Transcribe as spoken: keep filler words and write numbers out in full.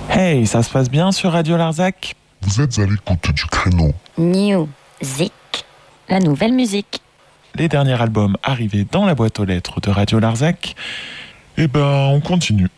Hey, ça se passe bien sur Radio Larzac? Vous êtes à l'écoute du créneau Music, la nouvelle musique. Les derniers albums arrivés dans la boîte aux lettres de Radio Larzac. Eh ben, on continue.